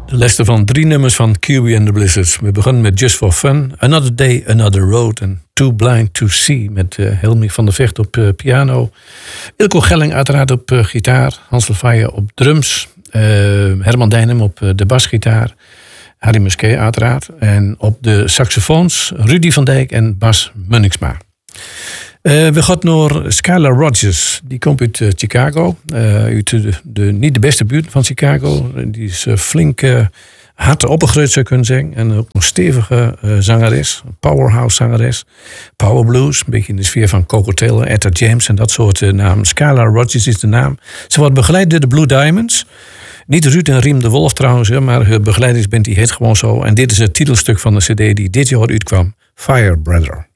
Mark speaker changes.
Speaker 1: De lijsten van 3 nummers van QB and the Blizzards. We begonnen met Just for Fun, Another Day, Another Road en Too Blind to See met Helmi van der Vecht op piano. Ilko Gelling uiteraard op gitaar, Hans Lefaya op drums, Herman Dijnem op de basgitaar, Harry Musquet uiteraard. En op de saxofoons Rudy van Dijk en Bas Munniksma. We gaan naar Skylar Rogers. Die komt uit Chicago. Uit niet de beste buurt van Chicago. Die is flink hard opgegroeid, zou je kunnen zeggen. En ook een stevige zangeres. Powerhouse zangeres. Power blues. Een beetje in de sfeer van Coco Taylor, Etta James en dat soort namen. Skylar Rogers is de naam. Ze wordt begeleid door de Blue Diamonds. Niet Ruud en Riem de Wolf trouwens, maar hun begeleidingsband die heet gewoon zo. En dit is het titelstuk van de cd die dit jaar uitkwam. Fire Brother.